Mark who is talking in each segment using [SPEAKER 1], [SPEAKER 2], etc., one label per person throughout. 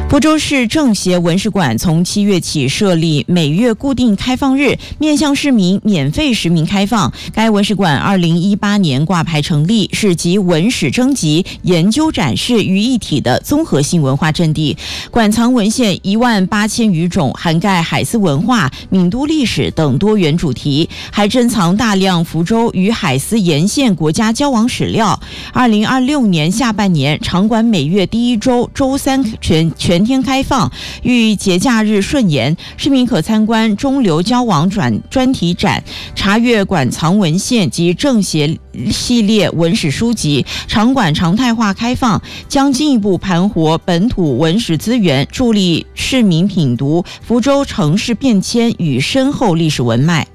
[SPEAKER 1] 福州市政协文史馆从7月起设立每月固定开放日，面向市民免费实名开放。该文史馆2018年挂牌成立，是集文史征集、研究展示于一体的综合性文化阵地。馆藏文献18000余种，涵盖海丝文化、闽都历史等多元主题，还珍藏大量福州与海丝沿线国家交往史料。2026年下半年，场馆每月第1周周3全天开放，遇节假日顺延，市民可参观中流交往专题展，查阅馆藏文献及政协系列文史书籍。场馆常态化开放，将进一步盘活本土文史资源，助力市民品读福州城市变迁与深厚历史文脉。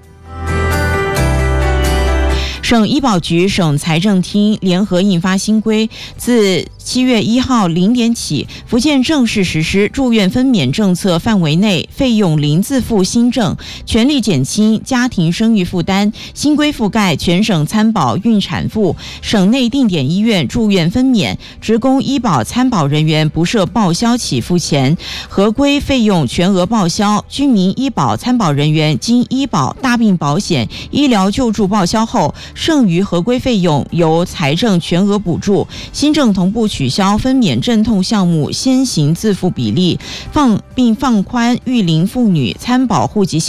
[SPEAKER 1] 省医保局、省财政厅联合印发新规，自7月1号0点起，福建正式实施住院分娩政策范围内费用零自付新政，全力减轻家庭生育负担。新规覆盖全省参保孕产妇、省内定点医院住院分娩、职工医保参保人员不设报销起付钱，合规费用全额报销。居民医保参保人员经医保、大病保险、医疗救助报销后，剩余合规费用由财政全额补助。新政同步取消分娩阵痛项目先行自付比例，并放宽育龄妇女参保户籍